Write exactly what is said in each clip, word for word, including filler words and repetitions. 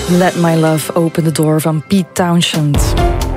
Let My Love Open the Door van Pete Townshend.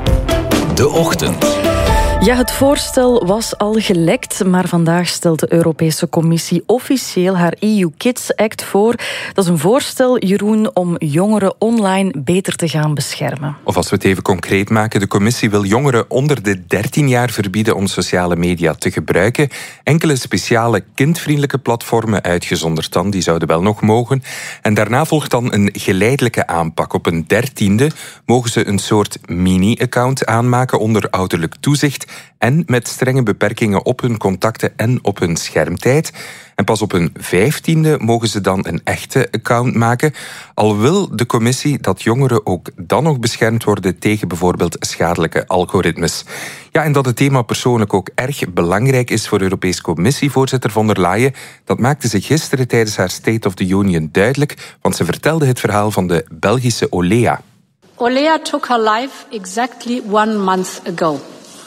De Ochtend. Ja, het voorstel was al gelekt, maar vandaag stelt de Europese Commissie officieel haar E U Kids Act voor. Dat is een voorstel, Jeroen, om jongeren online beter te gaan beschermen. Of als we het even concreet maken, de Commissie wil jongeren onder de dertien jaar verbieden om sociale media te gebruiken. Enkele speciale kindvriendelijke platformen, uitgezonderd dan, die zouden wel nog mogen. En daarna volgt dan een geleidelijke aanpak. Op een dertiende mogen ze een soort mini-account aanmaken onder ouderlijk toezicht en met strenge beperkingen op hun contacten en op hun schermtijd. En pas op hun vijftiende mogen ze dan een echte account maken. Al wil de commissie dat jongeren ook dan nog beschermd worden tegen bijvoorbeeld schadelijke algoritmes. Ja, en dat het thema persoonlijk ook erg belangrijk is voor Europese Commissievoorzitter von der Leyen, dat maakte ze gisteren tijdens haar State of the Union duidelijk, want ze vertelde het verhaal van de Belgische Olea. Olea took her life exactly one month ago.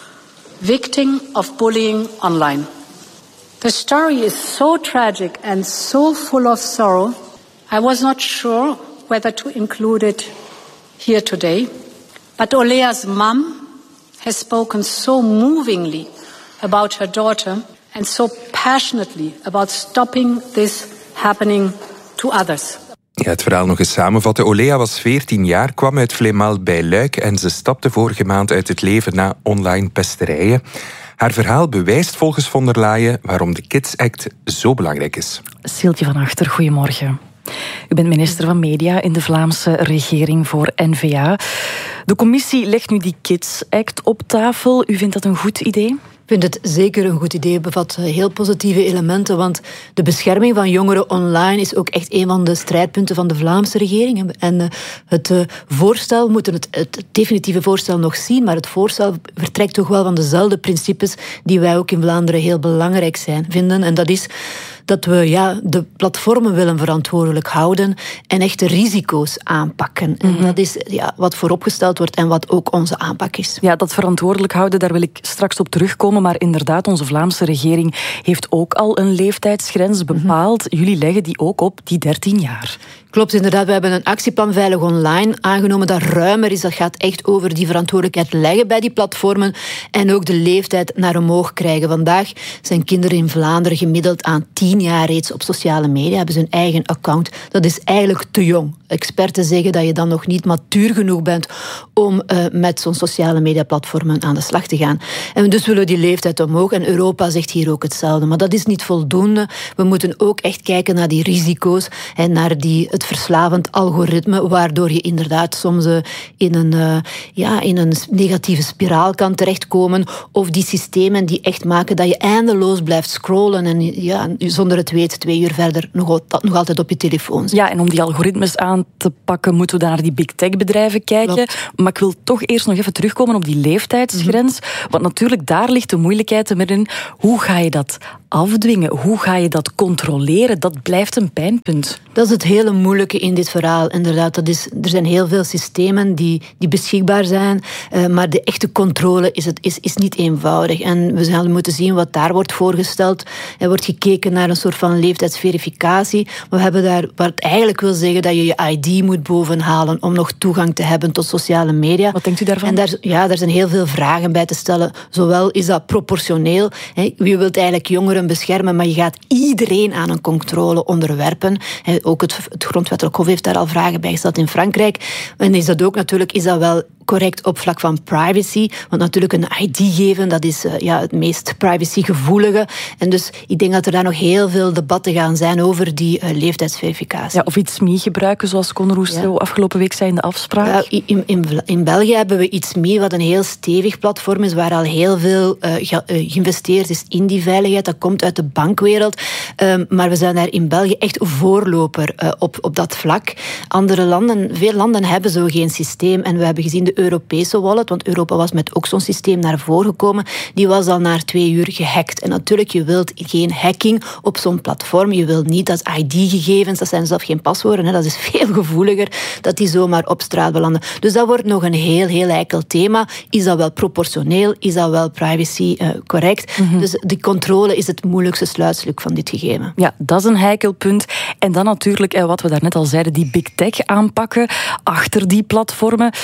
Victim of bullying online. The story is so tragic and so full of sorrow. I was not sure whether to include it here today. But Olea's mum has spoken so movingly about her daughter and so passionately about stopping this happening to others. Ja, het verhaal nog eens samenvatten. Olea was veertien jaar, kwam uit Vlemal bij Luik en ze stapte vorige maand uit het leven na online pesterijen. Haar verhaal bewijst volgens von der Leyen waarom de Kids Act zo belangrijk is. Siltje van Achter, goedemorgen. U bent minister van Media in de Vlaamse regering voor N V A. De commissie legt nu die Kids Act op tafel. U vindt dat een goed idee? Ik vind het zeker een goed idee. Het bevat heel positieve elementen, want de bescherming van jongeren online is ook echt een van de strijdpunten van de Vlaamse regering. En het voorstel, we moeten het, het definitieve voorstel nog zien, maar het voorstel vertrekt toch wel van dezelfde principes die wij ook in Vlaanderen heel belangrijk zijn, vinden. En dat is dat we ja, de platformen willen verantwoordelijk houden en echte risico's aanpakken. Mm-hmm. En dat is ja, wat vooropgesteld wordt en wat ook onze aanpak is. Ja, dat verantwoordelijk houden, daar wil ik straks op terugkomen. Maar inderdaad, onze Vlaamse regering heeft ook al een leeftijdsgrens bepaald. Mm-hmm. Jullie leggen die ook op, die dertien jaar. Klopt, inderdaad. We hebben een actieplan Veilig Online aangenomen dat ruimer is. Dat gaat echt over die verantwoordelijkheid leggen bij die platformen en ook de leeftijd naar omhoog krijgen. Vandaag zijn kinderen in Vlaanderen gemiddeld aan tien jaar reeds op sociale media, hebben ze hun eigen account. Dat is eigenlijk te jong. Experten zeggen dat je dan nog niet matuur genoeg bent om uh, met zo'n sociale mediaplatformen aan de slag te gaan. En dus willen we die leeftijd omhoog. En Europa zegt hier ook hetzelfde. Maar dat is niet voldoende. We moeten ook echt kijken naar die risico's en naar die, het verslavend algoritme, waardoor je inderdaad soms uh, in, een, uh, ja, in een negatieve spiraal kan terechtkomen. Of die systemen die echt maken dat je eindeloos blijft scrollen en ja, zonder het weet twee uur verder nog, nog altijd op je telefoon zit. Ja, en om die algoritmes aan te pakken, moeten we naar die big tech bedrijven kijken. Klopt. Maar ik wil toch eerst nog even terugkomen op die leeftijdsgrens. Mm-hmm. Want natuurlijk, daar ligt de moeilijkheid in. Hoe ga je dat afdwingen? Hoe ga je dat controleren? Dat blijft een pijnpunt. Dat is het hele moeilijke in dit verhaal. Inderdaad, dat is, er zijn heel veel systemen die, die beschikbaar zijn, uh, maar de echte controle is, het, is, is niet eenvoudig. En we zullen moeten zien wat daar wordt voorgesteld. Er wordt gekeken naar een soort van leeftijdsverificatie. We hebben daar, wat het eigenlijk wil zeggen dat je je I D moet bovenhalen om nog toegang te hebben tot sociale media. Wat denkt u daarvan? En daar, ja, daar zijn heel veel vragen bij te stellen. Zowel is dat proportioneel. Hè, je wilt eigenlijk jongeren beschermen, maar je gaat iedereen aan een controle onderwerpen. Hè, ook het, het Grondwettelijk Hof heeft daar al vragen bij gesteld in Frankrijk. En is dat ook natuurlijk, is dat wel correct op vlak van privacy. Want natuurlijk een I D geven, dat is uh, ja, het meest privacygevoelige. En dus ik denk dat er daar nog heel veel debatten gaan zijn over die uh, leeftijdsverificatie. Ja, of iets M I gebruiken, zoals Con Rousseau ja. afgelopen week zei in de afspraak. Uh, in, in, in België hebben we iets M I, wat een heel stevig platform is, waar al heel veel uh, ge, uh, geïnvesteerd is in die veiligheid. Dat komt uit de bankwereld. Um, maar we zijn daar in België echt voorloper uh, op, op dat vlak. Andere landen, veel landen hebben zo geen systeem. En we hebben gezien, de de Europese wallet, want Europa was met ook zo'n systeem naar voren gekomen, die was al na twee uur gehackt. En natuurlijk, je wilt geen hacking op zo'n platform. Je wilt niet dat I D-gegevens, dat zijn zelf geen paswoorden, hè, dat is veel gevoeliger, dat die zomaar op straat belanden. Dus dat wordt nog een heel, heel heikel thema. Is dat wel proportioneel? Is dat wel privacy uh, correct? Mm-hmm. Dus die controle is het moeilijkste sluitstuk van dit gegeven. Ja, dat is een heikel punt. En dan natuurlijk, wat we daarnet al zeiden, die big tech aanpakken achter die platformen.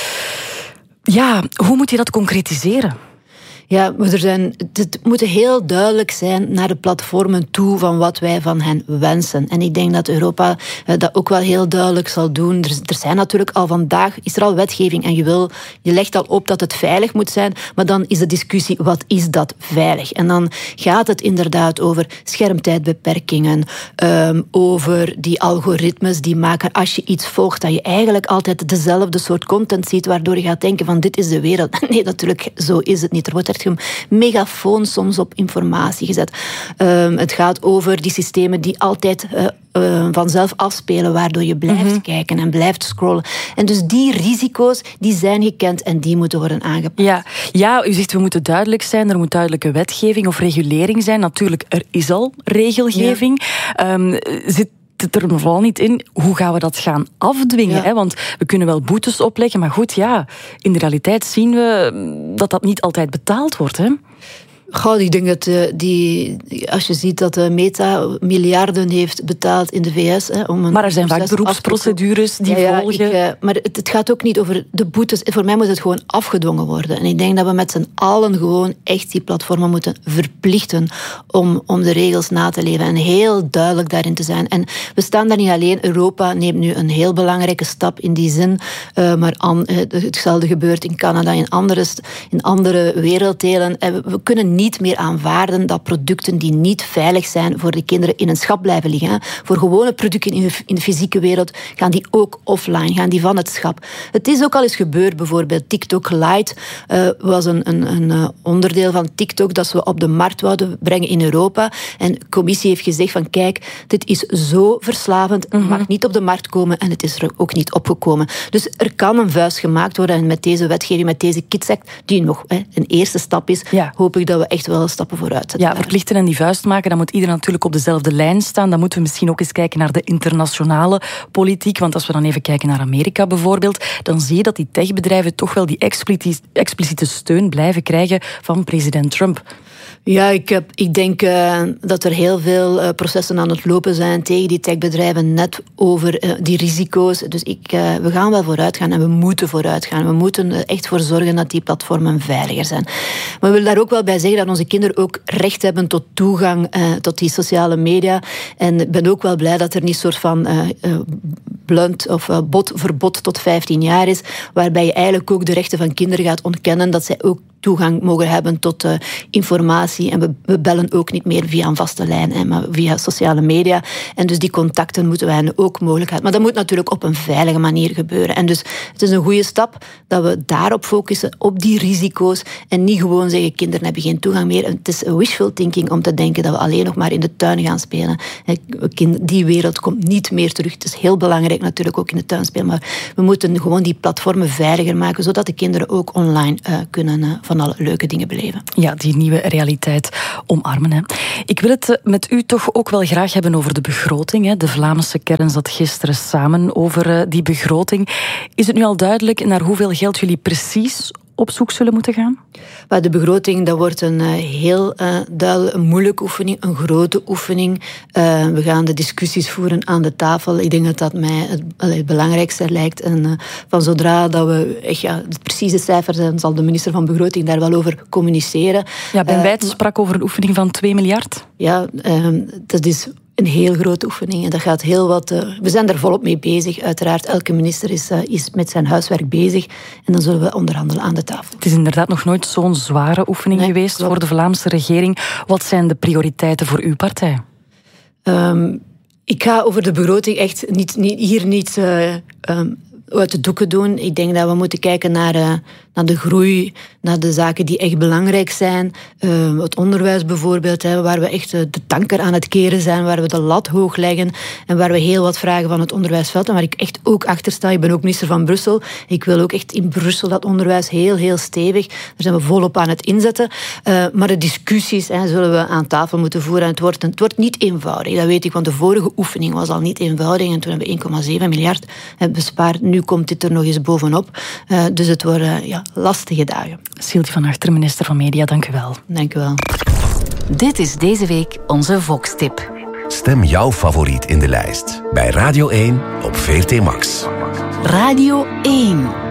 Ja, hoe moet je dat concretiseren? Ja, er zijn, het moet heel duidelijk zijn naar de platformen toe van wat wij van hen wensen. En ik denk dat Europa uh, dat ook wel heel duidelijk zal doen. Er, er zijn natuurlijk al vandaag, is er al wetgeving en je, wil, je legt al op dat het veilig moet zijn, maar dan is de discussie, wat is dat veilig? En dan gaat het inderdaad over schermtijdbeperkingen, um, over die algoritmes die maken, als je iets volgt, dat je eigenlijk altijd dezelfde soort content ziet, waardoor je gaat denken van dit is de wereld. Nee, natuurlijk, zo is het niet. Er wordt echt een megafoon soms op informatie gezet. Um, het gaat over die systemen die altijd uh, uh, vanzelf afspelen, waardoor je blijft mm-hmm. kijken en blijft scrollen. En dus die risico's, die zijn gekend en die moeten worden aangepakt. Ja, ja, u zegt we moeten duidelijk zijn, er moet duidelijke wetgeving of regulering zijn. Natuurlijk, er is al regelgeving. Ja. Um, zit het er vooral niet in, hoe gaan we dat gaan afdwingen? Ja. Hè? Want we kunnen wel boetes opleggen, maar goed, ja, in de realiteit zien we dat dat niet altijd betaald wordt, hè? Goh, ik denk dat uh, die, als je ziet dat uh, Meta miljarden heeft betaald in de V S. Hè, om een maar er zijn vaak beroepsprocedures die ja, ja, volgen. Ik, uh, maar het, het gaat ook niet over de boetes. Voor mij moet het gewoon afgedwongen worden. En ik denk dat we met z'n allen gewoon echt die platformen moeten verplichten om, om de regels na te leven. En heel duidelijk daarin te zijn. En we staan daar niet alleen. Europa neemt nu een heel belangrijke stap in die zin. Uh, maar an, uh, hetzelfde gebeurt in Canada, in andere, in andere werelddelen. Uh, we kunnen niet meer aanvaarden dat producten die niet veilig zijn voor de kinderen in een schap blijven liggen. Hè. Voor gewone producten in de, in de fysieke wereld gaan die ook offline, gaan die van het schap. Het is ook al eens gebeurd, bijvoorbeeld TikTok Lite uh, was een, een, een onderdeel van TikTok dat we op de markt wouden brengen in Europa. En de commissie heeft gezegd van kijk, dit is zo verslavend, het mm-hmm. mag niet op de markt komen en het is er ook niet opgekomen. Dus er kan een vuist gemaakt worden en met deze wetgeving, met deze Kids Act, die nog hè, een eerste stap is, ja. hoop ik dat we echt wel stappen vooruit zetten. Ja, verplichten en die vuist maken, dan moet iedereen natuurlijk op dezelfde lijn staan. Dan moeten we misschien ook eens kijken naar de internationale politiek. Want als we dan even kijken naar Amerika bijvoorbeeld, dan zie je dat die techbedrijven toch wel die expliciete steun blijven krijgen van president Trump. Ja, ik, heb, ik denk uh, dat er heel veel uh, processen aan het lopen zijn tegen die techbedrijven, net over uh, die risico's. Dus ik, uh, we gaan wel vooruit gaan en we moeten vooruit gaan. We moeten er echt voor zorgen dat die platformen veiliger zijn. Maar we willen daar ook wel bij zeggen dat onze kinderen ook recht hebben tot toegang uh, tot die sociale media. En ik ben ook wel blij dat er niet een soort van uh, uh, blunt of uh, bot, verbod tot vijftien jaar is, waarbij je eigenlijk ook de rechten van kinderen gaat ontkennen, dat zij ook toegang mogen hebben tot uh, informatie. En we, we bellen ook niet meer via een vaste lijn, hè, maar via sociale media. En dus die contacten moeten wij hen ook mogelijk hebben. Maar dat moet natuurlijk op een veilige manier gebeuren. En dus het is een goede stap dat we daarop focussen, op die risico's. En niet gewoon zeggen, kinderen hebben geen toegang meer. Het is wishful thinking om te denken dat we alleen nog maar in de tuin gaan spelen. Die wereld komt niet meer terug. Het is heel belangrijk natuurlijk ook in de tuin spelen. Maar we moeten gewoon die platformen veiliger maken, zodat de kinderen ook online uh, kunnen uh, van alle leuke dingen beleven. Ja, die nieuwe realiteit omarmen. Hè. Ik wil het met u toch ook wel graag hebben over de begroting. Hè. De Vlaamse kern zat gisteren samen over die begroting. Is het nu al duidelijk naar hoeveel geld jullie precies op zoek zullen moeten gaan? Maar de begroting, dat wordt een uh, heel uh, duidelijk, een moeilijke oefening, een grote oefening. Uh, we gaan de discussies voeren aan de tafel. Ik denk dat dat mij het, het belangrijkste lijkt. En uh, van zodra dat we echt ja, de precieze cijfers zijn, zal de minister van Begroting daar wel over communiceren. Ja, Ben Wijts uh, sprak over een oefening van twee miljard. Ja, uh, dat is een heel grote oefening. En dat gaat heel wat. Uh, we zijn daar volop mee bezig. Uiteraard, elke minister is, uh, is met zijn huiswerk bezig. En dan zullen we onderhandelen aan de tafel. Het is inderdaad nog nooit zo'n zware oefening nee, geweest klopt. voor de Vlaamse regering. Wat zijn de prioriteiten voor uw partij? Um, ik ga over de begroting echt niet, niet, hier niet uh, um, uit de doeken doen. Ik denk dat we moeten kijken naar, uh, naar de groei, naar de zaken die echt belangrijk zijn. Uh, het onderwijs bijvoorbeeld, hè, waar we echt uh, de tanker aan het keren zijn, waar we de lat hoog leggen en waar we heel wat vragen van het onderwijsveld en waar ik echt ook achter sta. Ik ben ook minister van Brussel. Ik wil ook echt in Brussel dat onderwijs heel, heel stevig. Daar zijn we volop aan het inzetten. Uh, maar de discussies hè, zullen we aan tafel moeten voeren. En het wordt, het wordt niet eenvoudig, dat weet ik, want de vorige oefening was al niet eenvoudig en toen hebben we één komma zeven miljard bespaard. Nu komt dit er nog eens bovenop. Uh, dus het worden ja, lastige dagen. Sylvie van Achter, minister van Media, dank u wel. Dank u wel. Dit is deze week onze Vox-tip. Stem jouw favoriet in de lijst bij Radio één op V R T Max. Radio één.